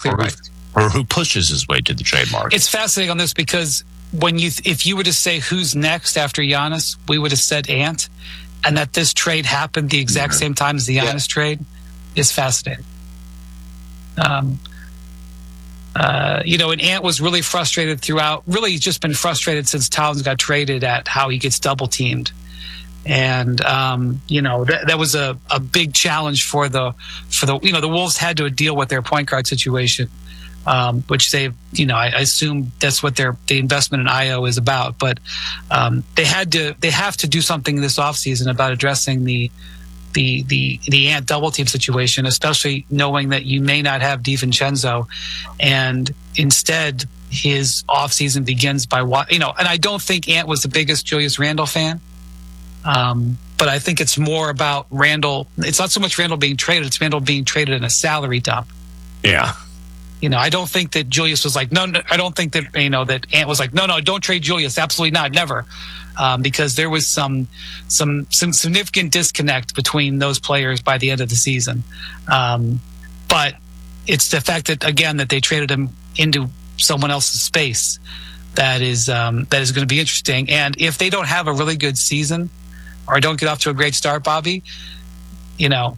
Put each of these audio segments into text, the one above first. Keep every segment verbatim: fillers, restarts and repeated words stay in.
exactly or right. Who, or who pushes his way to the trade market. It's fascinating on this because when you, if you were to say who's next after Giannis, we would have said Ant, and that this trade happened the exact Yeah. same time as the Giannis Yeah. trade is fascinating. Um, uh, you know, and Ant was really frustrated throughout. Really, he's just been frustrated since Towns got traded at how he gets double teamed. And, um, you know, that, that was a, a big challenge for the, for the, you know, the Wolves had to deal with their point guard situation, um, which they, you know, I, I assume that's what their, the investment in I O is about. But, um, they had to, they have to do something this offseason about addressing the, the, the, the Ant double team situation, especially knowing that you may not have DiVincenzo. And instead, his offseason begins by what, you know, and I don't think Ant was the biggest Julius Randle fan. Um, but I think it's more about Randle. It's not so much Randle being traded; it's Randle being traded in a salary dump. Yeah. You know, I don't think that Julius was like, no, no, I don't think that, you know, that Ant was like, no, no, don't trade Julius. Absolutely not. Never. Um, because there was some, some, some significant disconnect between those players by the end of the season. Um, but it's the fact that, again, that they traded him into someone else's space that is, um, that is going to be interesting. And if they don't have a really good season, or don't get off to a great start, Bobby, you know,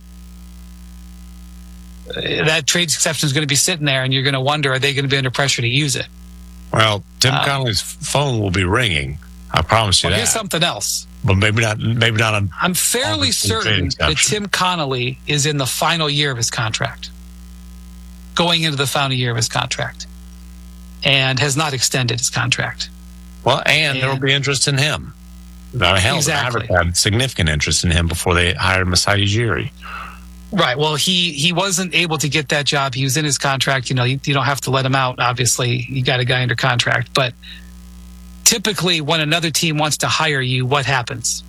that trade exception is going to be sitting there, and you're going to wonder, are they going to be under pressure to use it? Well, Tim Um, Connolly's phone will be ringing. I promise you Well, that. here's something else. But maybe not. Maybe not on. I'm fairly on the certain trade that exception. Tim Connolly is in the final year of his contract, going into the final year of his contract, and has not extended his contract. Well, and, there will And- be interest in him. Now, hell, Exactly. the Mavericks had significant interest in him before they hired Masai Ujiri. Right. Well, he he wasn't able to get that job. He was in his contract. You know, you, you don't have to let him out. Obviously, you got a guy under contract. But typically, when another team wants to hire you, what happens?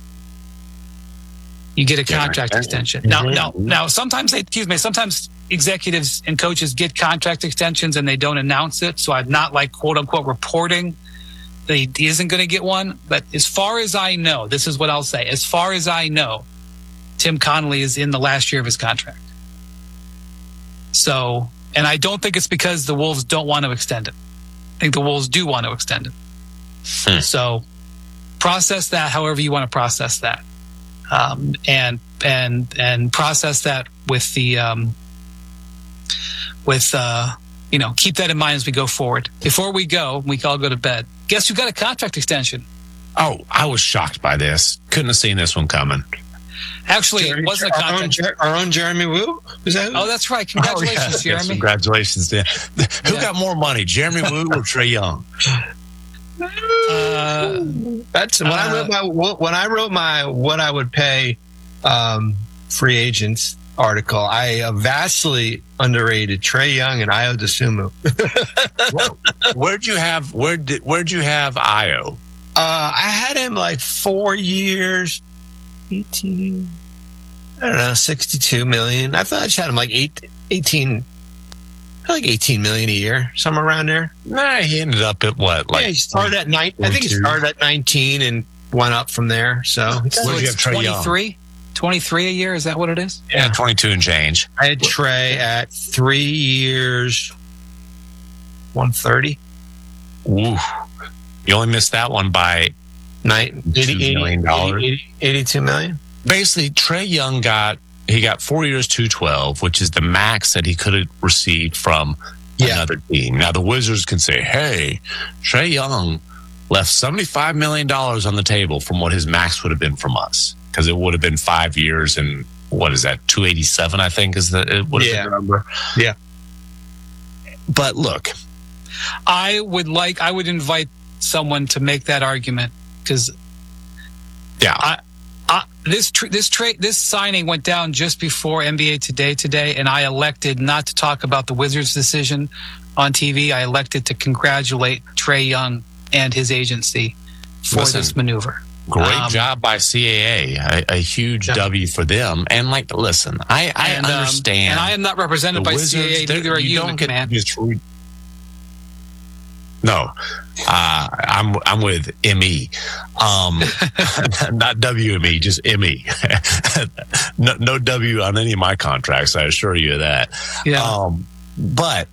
You get a Yeah, contract right. extension. Now, Mhm. now, now. Sometimes they, excuse me. Sometimes executives and coaches get contract extensions and they don't announce it. So I'm not like quote unquote reporting that he isn't going to get one. But as far as I know, this is what I'll say. As far as I know, Tim Connolly is in the last year of his contract. So, and I don't think it's because the Wolves don't want to extend it. I think the Wolves do want to extend it. Hmm. So, process that however you want to process that, um, and and and process that with the um, with uh, you know, keep that in mind as we go forward. Before we go, we can all go to bed. Guess who got a contract extension? Oh, I was shocked by this. Couldn't have seen this one coming. Actually, Jeremy- it wasn't a our, own, contract. Jer- our own Jeremy Woo? Is that who? Oh, that's right. Congratulations, Oh, yes, yes, Jeremy. congratulations. Yeah. Who Yeah. got more money, Jeremy Woo or Trae Young? Uh, That's when I wrote my when I wrote my what I would pay um, free agents article. I uh, vastly underrated Trae Young and Io DeSumo. Where'd you have where did where'd you have Io? Uh, I had him like four years, eighteen. I don't know, sixty-two million. I thought I just had him like eight, eighteen, like eighteen million a year, somewhere around there. Nah, he ended up at what? Like yeah, he started at nine. I think he forty-two. started at nineteen and went up from there. So Where'd so you it's have Trae Young? twenty-three? twenty-three a year? Is that what it is? yeah, twenty-two and change. I had Trey at three years, one thirty. Ooh. You only missed that one by Nine, eighty, $2 million dollars. eighty, eighty, eighty-two million. Basically, Trae Young got he got four years, two twelve, which is the max that he could have received from Yeah. another team. Now the Wizards can say, "Hey, Trae Young left seventy-five million dollars on the table from what his max would have been from us, because it would have been five years and what is that, two eighty-seven? I think is the it would have Yeah. been the number. Yeah. But look, I would like, I would invite someone to make that argument because yeah, I, I, this tr- this trade this signing went down just before N B A Today today, and I elected not to talk about the Wizards' decision on T V. I elected to congratulate Trae Young and his agency for Listen, this maneuver. great Um, job by C A A, a, a huge Yeah. W for them. And like, listen, I, I and, um, understand. and I am not represented the by Wizards, C A A. they're- Neither are you, don't get McMahon. just re- no, uh, I'm I'm with M E, um, not W M E, just M E. no, no W on any of my contracts. I assure you of that. Yeah. Um, but